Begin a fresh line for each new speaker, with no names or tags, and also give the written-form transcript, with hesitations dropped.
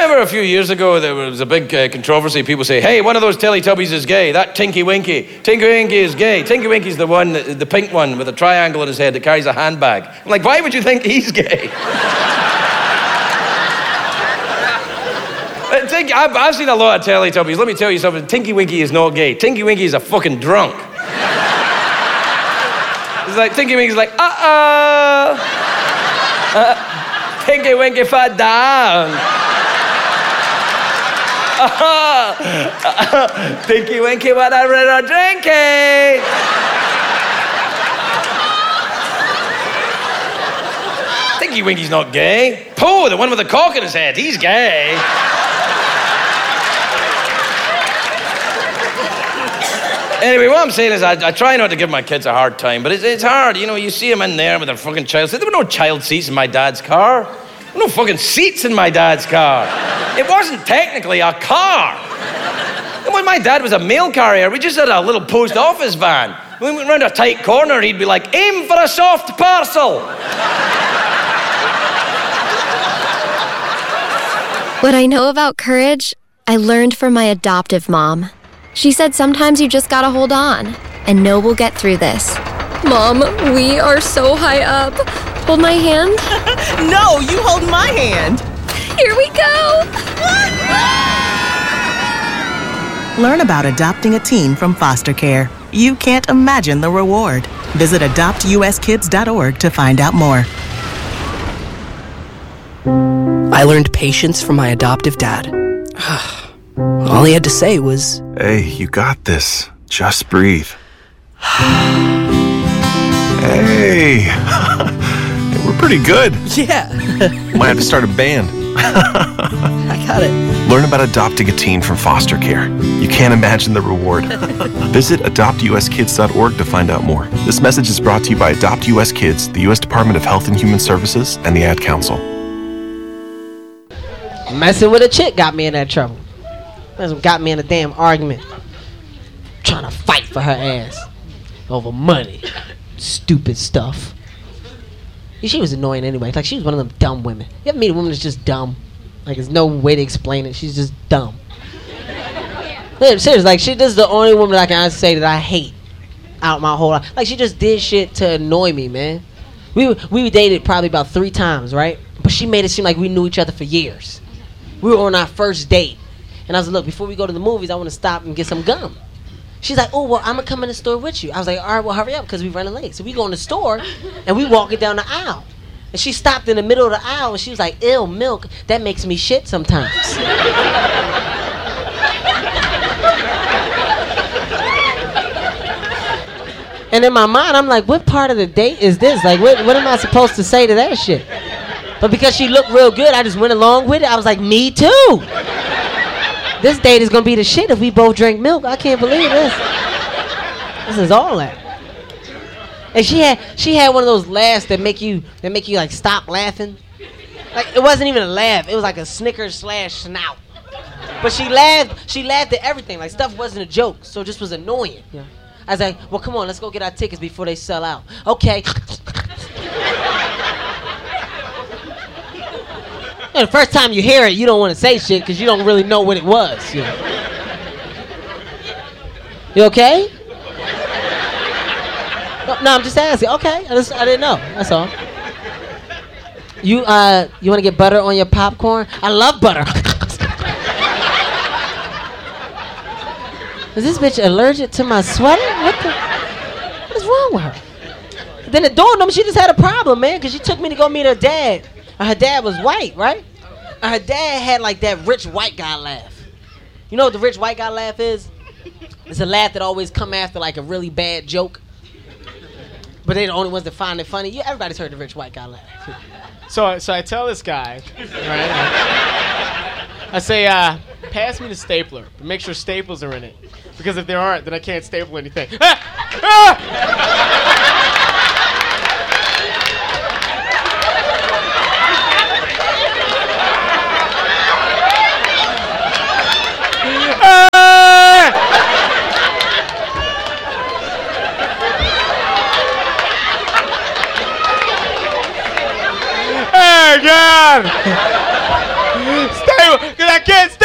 remember a few years ago there was a big controversy. People say, hey, one of those Teletubbies is gay. That Tinky Winky. Tinky Winky is gay. Tinky Winky's the one, the pink one with a triangle in his head that carries a handbag. I'm like, why would you think he's gay? I've seen a lot of Teletubbies. Let me tell you something. Tinky Winky is not gay. Tinky Winky is a fucking drunk. It's like, Tinky Winky's like, Tinky Winky fell down. Tinky Winky went a little drinking. Tinky Winky's not gay. Pooh, the one with the cock in his head, he's gay. Anyway, what I'm saying is I try not to give my kids a hard time, but it's hard. You know, you see them in there with their fucking child seats. There were no child seats in my dad's car. There were no fucking seats in my dad's car. It wasn't technically a car. And when my dad was a mail carrier, we just had a little post office van. When we went round a tight corner, he'd be like, aim for a soft parcel.
What I know about courage, I learned from my adoptive mom. She said sometimes you just gotta hold on and know we'll get through this. Mom, we are so high up. Hold my hand.
No, you hold my hand.
Here we go.
Learn about adopting a teen from foster care. You can't imagine the reward. Visit adoptuskids.org to find out more.
I learned patience from my adoptive dad. All he had to say was,
hey, you got this. Just breathe. Hey. We're pretty good.
yeah.
Might have to start a band.
I got it.
Learn about adopting a teen from foster care. You can't imagine the reward. Visit adoptuskids.org to find out more. This message is brought to you by Adopt US Kids, the U.S. Department of Health and Human Services, and the Ad Council.
Messing with a chick got me in that trouble. Got me in a damn argument. Trying to fight for her ass. Over money. Stupid stuff. She was annoying anyway. Like, she was one of them dumb women. You ever meet a woman that's just dumb? Like, there's no way to explain it. She's just dumb. Yeah, seriously, like, this is the only woman that I can honestly say that I hate out my whole life. Like, she just did shit to annoy me, man. We dated probably about 3 times, right? But she made it seem like we knew each other for years. We were on our first date. And I was like, look, before we go to the movies, I want to stop and get some gum. She's like, oh, well, I'm going to come in the store with you. I was like, all right, well, hurry up because we're running late. So we go in the store, and we walking down the aisle. And she stopped in the middle of the aisle, and she was like, ew, milk, that makes me shit sometimes. And in my mind, I'm like, what part of the date is this? Like, what am I supposed to say to that shit? But because she looked real good, I just went along with it. I was like, me too. This date is gonna be the shit if we both drink milk. I can't believe this. This is all that. And she had one of those laughs that make you like stop laughing. Like, it wasn't even a laugh. It was like a snicker / snout. But she laughed at everything. Like, stuff wasn't a joke, so it just was annoying. Yeah. I was like, well, come on, let's go get our tickets before they sell out. Okay. And the first time you hear it, you don't want to say shit because you don't really know what it was. You okay? No, I'm just asking. Okay, I didn't know. That's all. You want to get butter on your popcorn? I love butter. Is this bitch allergic to my sweater? What is wrong with her? Then it dawned on me she just had a problem, man, because she took me to go meet her dad. Her dad was white, right? And her dad had like that rich white guy laugh. You know what the rich white guy laugh is? It's a laugh that always come after like a really bad joke. But they're the only ones that find it funny. Yeah, everybody's heard the rich white guy laugh.
So I tell this guy, right? I say, pass me the stapler, but make sure staples are in it. Because if there aren't, then I can't staple anything. Oh, God! Staple! that can't stop.